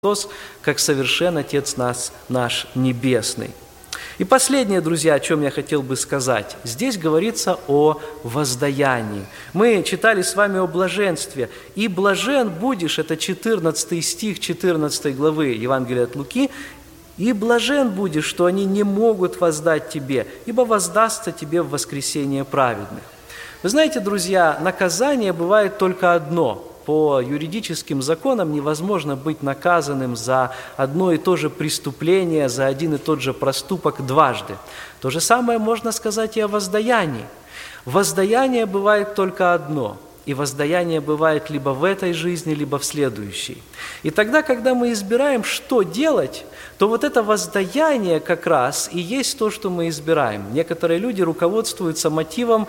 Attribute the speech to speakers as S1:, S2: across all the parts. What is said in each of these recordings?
S1: Христос, как совершен Отец наш Небесный. И последнее, друзья, о чем я хотел бы сказать. Здесь говорится о воздаянии. Мы читали с вами о блаженстве. «И блажен будешь», это 14 стих 14 главы Евангелия от Луки, «И блажен будешь, что они не могут воздать тебе, ибо воздастся тебе в воскресение праведных». Вы знаете, друзья, наказание бывает только одно. По юридическим законам невозможно быть наказанным за одно и то же преступление, за один и тот же проступок дважды. То же самое можно сказать и о воздаянии. Воздаяние бывает только одно, и воздаяние бывает либо в этой жизни, либо в следующей. И тогда, когда мы избираем, что делать, то вот это воздаяние как раз и есть то, что мы избираем. Некоторые люди руководствуются мотивом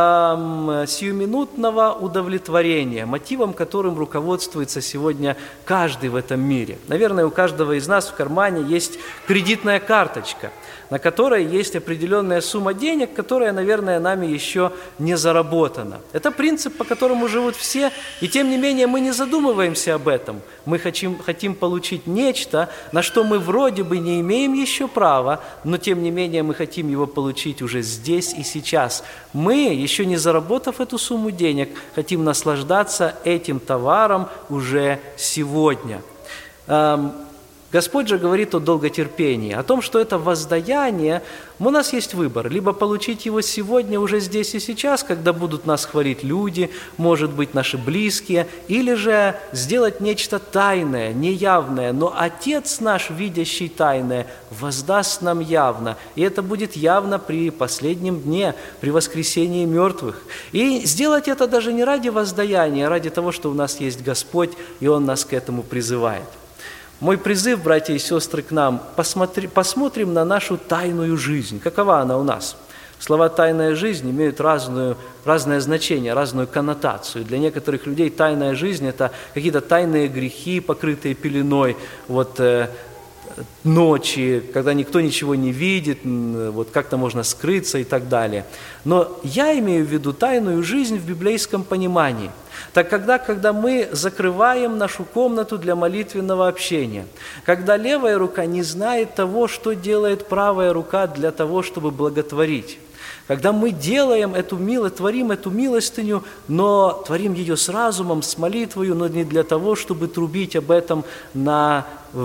S1: сиюминутного удовлетворения, мотивом, которым руководствуется сегодня каждый в этом мире. Наверное, у каждого из нас в кармане есть кредитная карточка, на которой есть определенная сумма денег, которая, наверное, нами еще не заработана. Это принцип, по которому живут все, и тем не менее мы не задумываемся об этом. Мы хотим получить нечто, на что мы вроде бы не имеем еще права, но тем не менее мы хотим его получить уже здесь и сейчас. Мы, еще не заработав эту сумму денег, хотим наслаждаться этим товаром уже сегодня. Господь же говорит о долготерпении, о том, что это воздаяние, у нас есть выбор, либо получить его сегодня, уже здесь и сейчас, когда будут нас хвалить люди, может быть, наши близкие, или же сделать нечто тайное, неявное, но Отец наш, видящий тайное, воздаст нам явно, и это будет явно при последнем дне, при воскресении мертвых. И сделать это даже не ради воздаяния, а ради того, что у нас есть Господь, и Он нас к этому призывает. Мой призыв, братья и сестры, к нам, посмотрим на нашу тайную жизнь. Какова она у нас? Слова «тайная жизнь» имеют разное значение, разную коннотацию. Для некоторых людей тайная жизнь – это какие-то тайные грехи, покрытые пеленой, ночи, когда никто ничего не видит, как-то можно скрыться и так далее. Но я имею в виду тайную жизнь в библейском понимании. Так когда мы закрываем нашу комнату для молитвенного общения, когда левая рука не знает того, что делает правая рука для того, чтобы благотворить, когда мы творим эту милостыню, но творим ее с разумом, с молитвою, но не для того, чтобы трубить об этом на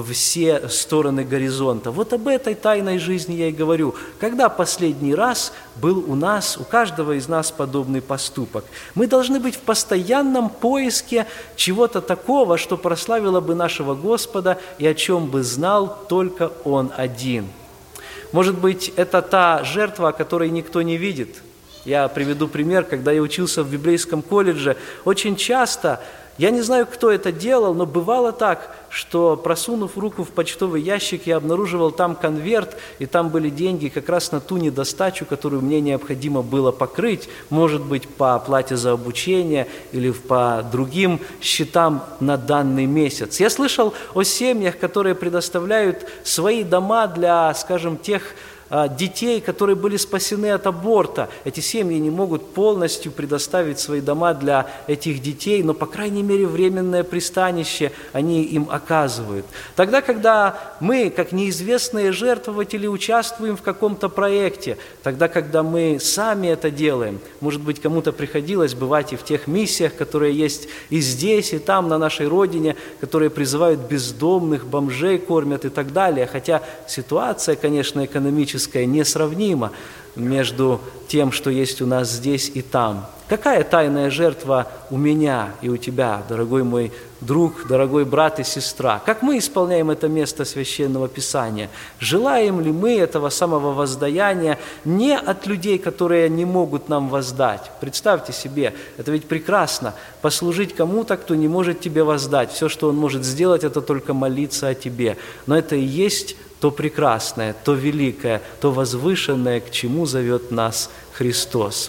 S1: все стороны горизонта. Вот об этой тайной жизни я и говорю. Когда последний раз был у каждого из нас подобный поступок? Мы должны быть в постоянном поиске чего-то такого, что прославило бы нашего Господа и о чем бы знал только Он один. Может быть, это та жертва, о которой никто не видит. Я приведу пример, когда я учился в библейском колледже. Очень часто, я не знаю, кто это делал, но бывало так, что, просунув руку в почтовый ящик, я обнаруживал там конверт, и там были деньги как раз на ту недостачу, которую мне необходимо было покрыть, может быть, по оплате за обучение или по другим счетам на данный месяц. Я слышал о семьях, которые предоставляют свои дома для, скажем, тех детей, которые были спасены от аборта. Эти семьи не могут полностью предоставить свои дома для этих детей, но, по крайней мере, временное пристанище они им оказывают. Тогда, когда мы, как неизвестные жертвователи, участвуем в каком-то проекте, тогда, когда мы сами это делаем, может быть, кому-то приходилось бывать и в тех миссиях, которые есть и здесь, и там, на нашей родине, которые призывают бездомных, бомжей кормят и так далее, хотя ситуация, конечно, экономическая, несравнима между тем, что есть у нас здесь и там. Какая тайная жертва у меня и у тебя, дорогой мой друг, дорогой брат и сестра? Как мы исполняем это место Священного Писания? Желаем ли мы этого самого воздаяния не от людей, которые не могут нам воздать? Представьте себе, это ведь прекрасно, послужить кому-то, кто не может тебе воздать. Все, что он может сделать, это только молиться о тебе. Но это и есть то прекрасное, то великое, то возвышенное, к чему зовет нас Христос.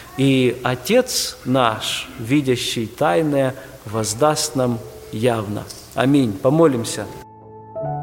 S1: И Отец наш, видящий тайное, воздаст нам явно. Аминь. Помолимся.